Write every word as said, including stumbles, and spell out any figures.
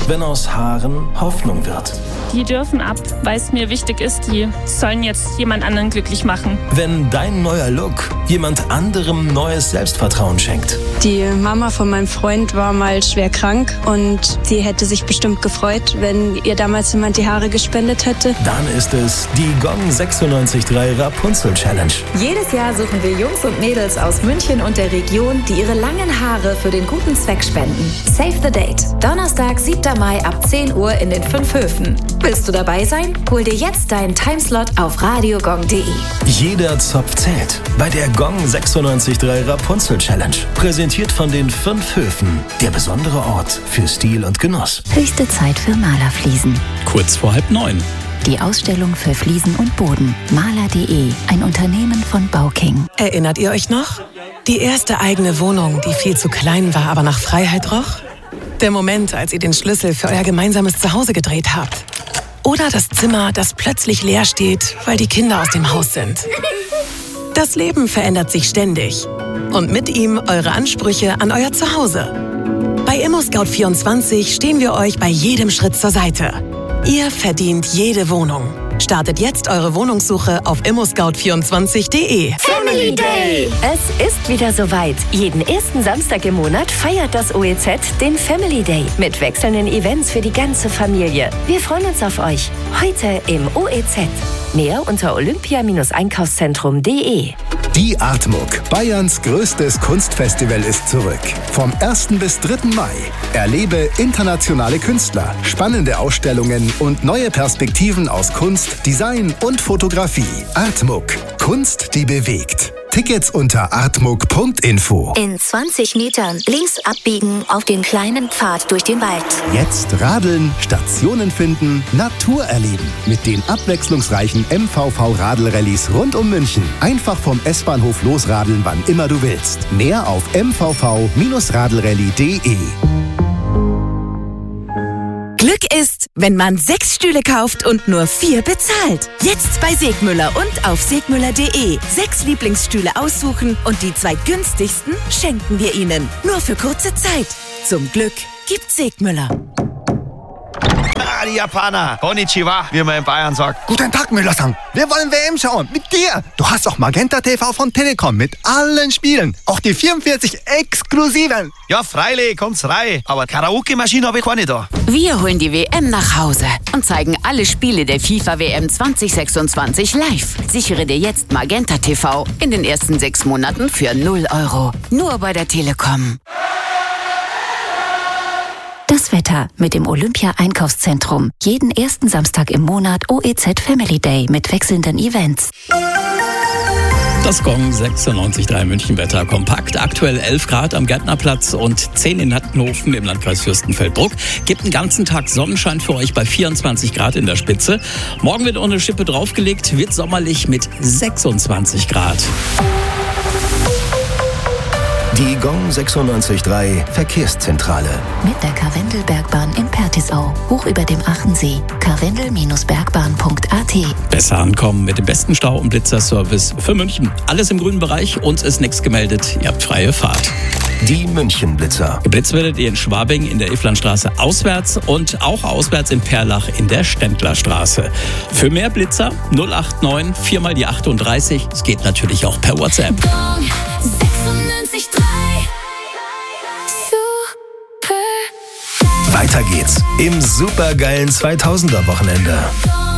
wenn aus Haaren Hoffnung wird. Die dürfen ab, weil es mir wichtig ist, die sollen jetzt jemand anderen glücklich machen. Wenn dein neuer Look jemand anderem neues Selbstvertrauen schenkt. Die Mama von meinem Freund war mal schwer krank und sie hätte sich bestimmt gefreut, wenn ihr damals jemand die Haare gespendet hätte. Dann ist es die Gong sechsundneunzig Komma drei Rapunzel Challenge. Jedes Jahr suchen wir Jungs und Mädels aus München und der Region, die ihre langen Haare für den guten Zweck spenden. Save the date. Donnerstag, siebter Mai ab zehn Uhr in den fünf Höfen. Willst du dabei sein? Hol dir jetzt deinen Timeslot auf radiogong punkt de. Jeder Zopf zählt bei der Gong sechsundneunzig Komma drei Rapunzel Challenge. Präsentiert von den fünf Höfen. Der besondere Ort für Stil und Genuss. Höchste Zeit für Malerfliesen. Kurz vor halb neun. Die Ausstellung für Fliesen und Boden. Maler punkt de, ein Unternehmen von Bauking. Erinnert ihr euch noch? Die erste eigene Wohnung, die viel zu klein war, aber nach Freiheit roch? Der Moment, als ihr den Schlüssel für euer gemeinsames Zuhause gedreht habt. Oder das Zimmer, das plötzlich leer steht, weil die Kinder aus dem Haus sind. Das Leben verändert sich ständig. Und mit ihm eure Ansprüche an euer Zuhause. Bei ImmoScout vierundzwanzig stehen wir euch bei jedem Schritt zur Seite. Ihr verdient jede Wohnung. Startet jetzt eure Wohnungssuche auf immo scout vierundzwanzig punkt de. Family Day! Es ist wieder soweit. Jeden ersten Samstag im Monat feiert das O E Z den Family Day mit wechselnden Events für die ganze Familie. Wir freuen uns auf euch. Heute im O E Z. Mehr unter olympia Einkaufszentrum punkt de. Die Artmuck, Bayerns größtes Kunstfestival, ist zurück. Vom ersten bis dritten Mai. Erlebe internationale Künstler, spannende Ausstellungen und neue Perspektiven aus Kunst, Design und Fotografie. Artmuck, Kunst, die bewegt. Tickets unter artmuck punkt info. In zwanzig Metern links abbiegen auf den kleinen Pfad durch den Wald. Jetzt radeln, Stationen finden, Natur erleben. Mit den abwechslungsreichen M V V-Radl-Rallyes rund um München. Einfach vom S-Bahnhof losradeln, wann immer du willst. Mehr auf m v v radlrally punkt de. Glück ist, wenn man sechs Stühle kauft und nur vier bezahlt. Jetzt bei Segmüller und auf segmüller punkt de. Sechs Lieblingsstühle aussuchen und die zwei günstigsten schenken wir Ihnen. Nur für kurze Zeit. Zum Glück gibt Segmüller. Ah, die Japaner. Konnichiwa, wie man in Bayern sagt. Guten Tag, Müller-san. Wir wollen W M schauen. Mit dir. Du hast auch Magenta T V von Telekom mit allen Spielen. Auch die vierundvierzig exklusiven. Ja, freilich, kommt's rein. Aber Karaoke-Maschine habe ich keine da. Wir holen die W M nach Hause und zeigen alle Spiele der FIFA W M zwanzig sechsundzwanzig live. Sichere dir jetzt Magenta T V in den ersten sechs Monaten für null Euro. Nur bei der Telekom. Das Wetter mit dem Olympia-Einkaufszentrum. Jeden ersten Samstag im Monat O E Z Family Day mit wechselnden Events. Das Gong sechsundneunzig Komma drei München-Wetter kompakt. Aktuell elf Grad am Gärtnerplatz und zehn in Hattenhofen im Landkreis Fürstenfeldbruck. Gibt einen ganzen Tag Sonnenschein für euch bei vierundzwanzig Grad in der Spitze. Morgen wird auch eine Schippe draufgelegt, wird sommerlich mit sechsundzwanzig Grad. Die Gong sechsundneunzig Komma drei Verkehrszentrale. Mit der Karwendelbergbahn in Pertisau, hoch über dem Achensee. karwendel bergbahn punkt a t. Besser ankommen mit dem besten Stau- und Blitzerservice für München. Alles im grünen Bereich, uns ist nichts gemeldet. Ihr habt freie Fahrt. Die München-Blitzer. Geblitzt werdet ihr in Schwabing in der Iflandstraße auswärts und auch auswärts in Perlach in der Ständlerstraße. Für mehr Blitzer null acht neun vier mal die achtunddreißig. Es geht natürlich auch per WhatsApp. Gong sechsundneunzig Komma drei. Weiter geht's im supergeilen zweitausender Wochenende.